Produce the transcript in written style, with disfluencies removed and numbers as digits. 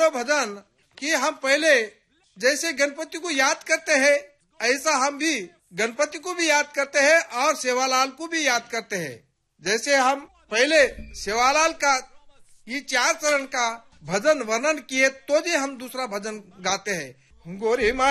दोनों भजन कि हम पहले जैसे गणपति को याद करते हैं, ऐसा हम भी गणपति को भी याद करते हैं और सेवालाल को भी याद करते हैं। जैसे हम पहले सेवालाल का ये 4 चरण का भजन वर्णन किए तो जी हम दूसरा भजन गाते हैं। गोरी माँ